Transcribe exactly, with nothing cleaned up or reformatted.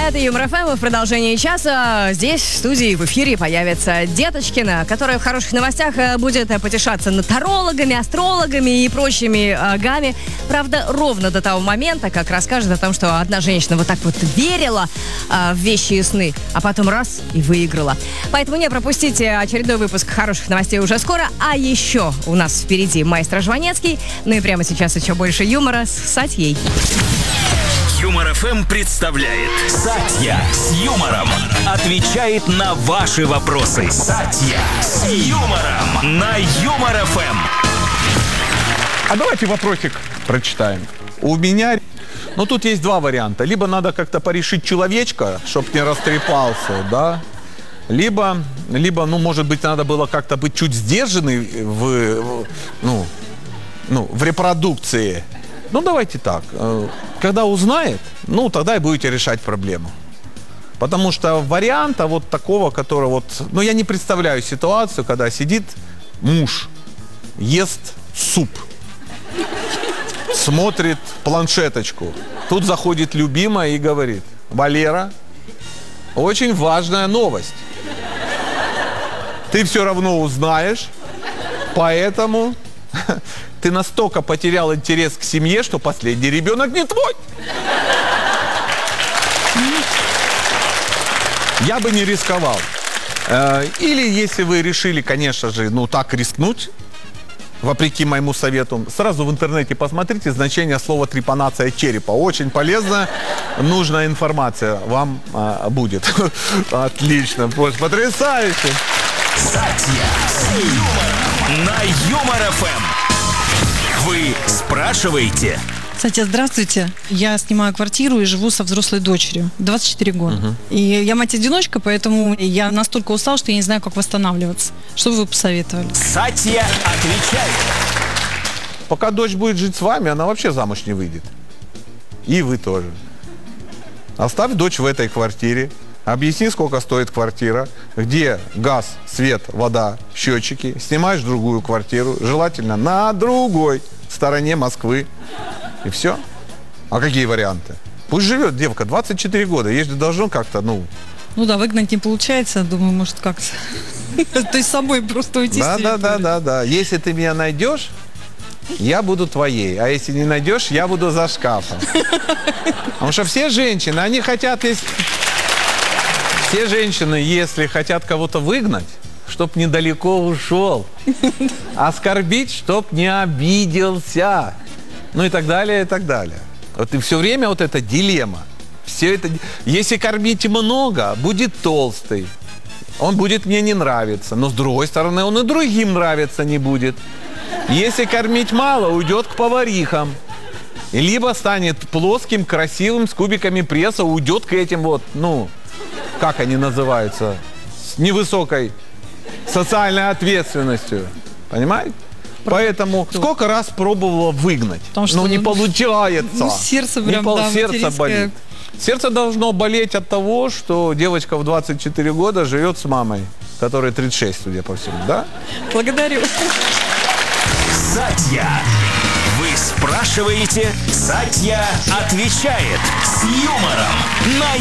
Это Юмор ФМ, и в продолжении часа здесь, в студии, в эфире появится Деточкина, которая в хороших новостях будет потешаться над тарологами, астрологами и прочими гами. Правда, ровно до того момента, как расскажет о том, что одна женщина вот так вот верила в вещи и сны, а потом раз и выиграла. Поэтому не пропустите очередной выпуск хороших новостей уже скоро. А еще у нас впереди маэстро Жванецкий. Ну и прямо сейчас еще больше юмора с Сатьей. Юмор ФМ представляет Сатья с юмором отвечает на ваши вопросы. Сатья с юмором на Юмор ФМ. А давайте вопросик прочитаем. У меня, ну тут есть два варианта. Либо надо как-то порешить человечка, чтоб не растрепался, да. Либо, либо, ну, может быть, надо было как-то быть чуть сдержанной в, в, ну, ну, в репродукции. Ну, давайте так. Когда узнает, ну, тогда и будете решать проблему. Потому что варианта вот такого, которого вот... Ну, я не представляю ситуацию, когда сидит муж, ест суп, смотрит планшеточку. Тут заходит любимая и говорит: Валера, очень важная новость. Ты все равно узнаешь, поэтому... Ты настолько потерял интерес к семье, что последний ребенок не твой. Я бы не рисковал. Или если вы решили, конечно же, ну так рискнуть, вопреки моему совету, сразу в интернете посмотрите значение слова трепанация черепа. Очень полезная, нужная информация вам а, будет. Отлично, потрясающе. Сатья с юмором на Юмор ФМ. Вы спрашиваете? Кстати, здравствуйте. Я снимаю квартиру и живу со взрослой дочерью. двадцать четыре года. Угу. И я мать-одиночка, поэтому я настолько устал, что я не знаю, как восстанавливаться. Что бы вы посоветовали? Сатья отвечает. Пока дочь будет жить с вами, она вообще замуж не выйдет. И вы тоже. Оставь дочь в этой квартире. Объясни, сколько стоит квартира, где газ, свет, вода, счетчики. Снимаешь другую квартиру, желательно на другой стороне Москвы. И все. А какие варианты? Пусть живет девка, двадцать четыре года. Ей же должно как-то, ну... Ну да, выгнать не получается. Думаю, может, как-то... То есть самой просто уйти с территории. Да, да, да, да, да. Если ты меня найдешь, я буду твоей. А если не найдешь, я буду за шкафом. Потому что все женщины, они хотят... Если... Все женщины, если хотят кого-то выгнать, чтоб недалеко ушел. Оскорбить, чтоб не обиделся. Ну и так далее, и так далее. Вот и все время вот эта дилемма. Все это... Если кормить много, будет толстый. Он будет мне не нравиться. Но с другой стороны, он и другим нравиться не будет. Если кормить мало, уйдет к поварихам. Либо станет плоским, красивым, с кубиками пресса, уйдет к этим вот, ну... как они называются, с невысокой социальной ответственностью. Понимаете? Поэтому сколько раз пробовала выгнать, но ну, не получается. Ну, сердце прям, пол, да, сердце болит. Сердце должно болеть от того, что девочка в двадцать четыре года живет с мамой, которой тридцать шесть, судя по всему, да? Благодарю. Сатья. Вы спрашиваете, Сатья отвечает с юмором на